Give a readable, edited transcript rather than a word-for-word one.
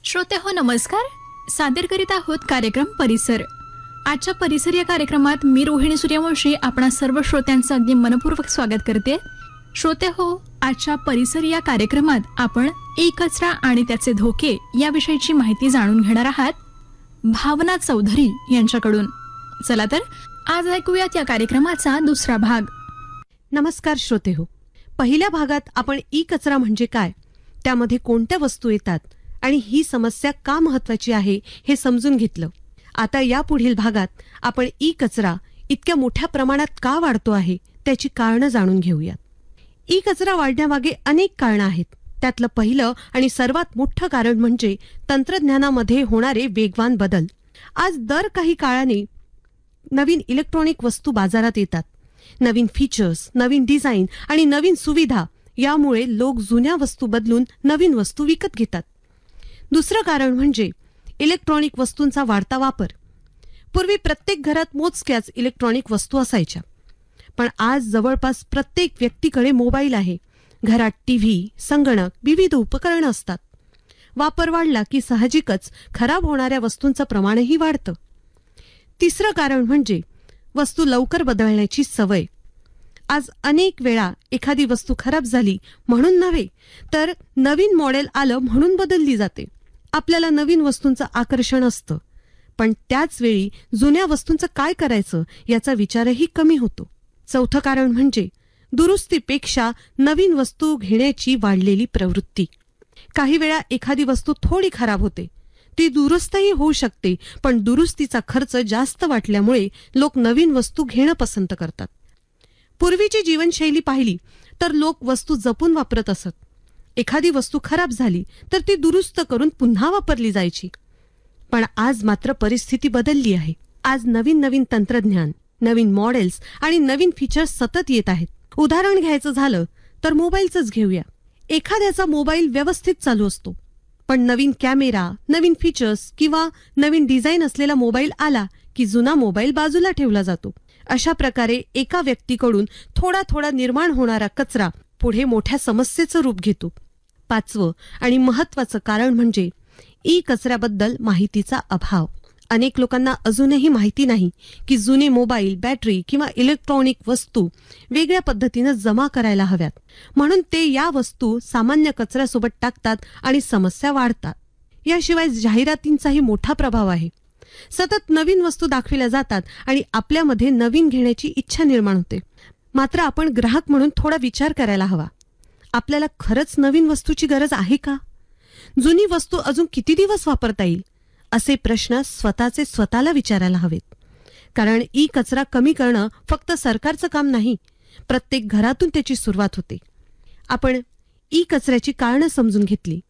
श्रोते हो नमस्कार. सादर करीत आहोत कार्यक्रम परिसर. आजच्या परिसर या कार्यक्रमात मी रोहिणी सूर्यवंशी आपणा सर्व श्रोत्यांचं अगदी मनपूर्वक स्वागत करते. श्रोते हो, आजच्या परिसर या कार्यक्रमात आपण ई कचरा आणि त्याचे धोके याविषयीची माहिती जाणून घेणार आहात भावना चौधरी यांच्याकडून. चला तर आज ऐकूयात या कार्यक्रमाचा दुसरा भाग. नमस्कार श्रोते हो, पहिल्या भागात आपण ई कचरा म्हणजे काय, त्यामध्ये कोणत्या वस्तू येतात आणि ही समस्या का महत्वाची आहे हे समजून घेतलं. आता या पुढील भागात आपण ई कचरा इतक्या मोठ्या प्रमाणात का वाढतो आहे त्याची कारणं जाणून घेऊयात. ई कचरा वाढण्यामागे अनेक कारणं आहेत. त्यातलं पहिलं आणि सर्वात मोठं कारण म्हणजे तंत्रज्ञानामध्ये होणारे वेगवान बदल. आज दर काही काळाने नवीन इलेक्ट्रॉनिक वस्तू बाजारात येतात. नवीन फीचर्स, नवीन डिझाईन आणि नवीन सुविधा यामुळे लोक जुन्या वस्तू बदलून नवीन वस्तू विकत घेतात. दुसरं कारण म्हणजे इलेक्ट्रॉनिक वस्तूंचा वाढता वापर. पूर्वी प्रत्येक घरात मोजक्याच इलेक्ट्रॉनिक वस्तू असायच्या, पण आज जवळपास प्रत्येक व्यक्तीकडे मोबाईल आहे. घरात टीव्ही, संगणक, विविध उपकरणं असतात. वापर वाढला की साहजिकच खराब होणाऱ्या वस्तूंचं प्रमाणही वाढतं. तिसरं कारण म्हणजे वस्तू लवकर बदलण्याची सवय. आज अनेक वेळा एखादी वस्तू खराब झाली म्हणून नव्हे, तर नवीन मॉडेल आलं म्हणून बदलली जाते. आपल्याला नवीन वस्तूंचं आकर्षण असतं, पण त्याच वेळी जुन्या वस्तूंचं काय करायचं याचा विचारही कमी होतो. चौथं कारण म्हणजे दुरुस्तीपेक्षा नवीन वस्तू घेण्याची वाढलेली प्रवृत्ती. काही वेळा एखादी वस्तू थोडी खराब होते, ती दुरुस्तही होऊ शकते, पण दुरुस्तीचा खर्च जास्त वाटल्यामुळे लोक नवीन वस्तू घेणं पसंत करतात. पूर्वीची जीवनशैली पाहिली तर लोक वस्तू जपून वापरत असत. एखादी वस्तू खराब झाली तर ती दुरुस्त करून पुन्हा वापरली जायची. पण आज मात्र परिस्थिती बदलली आहे. आज नवीन नवीन तंत्रज्ञान, नवीन मॉडेल्स आणि नवीन फीचर्स सतत येत आहेत. उदाहरण घ्यायचं झालं तर मोबाईलचंच घेऊया. एखाद्याचा मोबाईल व्यवस्थित चालू असतो, पण नवीन कॅमेरा, नवीन फीचर्स किंवा नवीन डिझाईन असलेला मोबाईल आला की जुना मोबाईल बाजूला ठेवला जातो. अशा प्रकारे एका व्यक्तीकडून थोडा थोडा निर्माण होणारा कचरा पुढे मोठ्या समस्येचं रूप घेतो. पाचवं आणि महत्वाचं कारण म्हणजे ई कचऱ्याबद्दल माहितीचा अभाव. अनेक लोकांना अजूनही माहिती नाही की जुने मोबाईल, बॅटरी किंवा इलेक्ट्रॉनिक वस्तू वेगळ्या पद्धतीनं जमा करायला हव्यात, म्हणून ते या वस्तू सामान्य कचऱ्यासोबत टाकतात आणि समस्या वाढतात. याशिवाय जाहिरातींचाही मोठा प्रभाव आहे. सतत नवीन वस्तू दाखविल्या जातात आणि आपल्यामध्ये नवीन घेण्याची इच्छा निर्माण होते. मात्र आपण ग्राहक म्हणून थोडा विचार करायला हवा. आपल्याला खरंच नवीन वस्तूची गरज आहे का? जुनी वस्तू अजून किती दिवस वापरता येईल? असे प्रश्न स्वतःला विचारायला हवेत. कारण ई कचरा कमी करणं फक्त सरकारचं काम नाही, प्रत्येक घरातून त्याची सुरुवात होते. आपण ई कचऱ्याची कारणं समजून घेतली,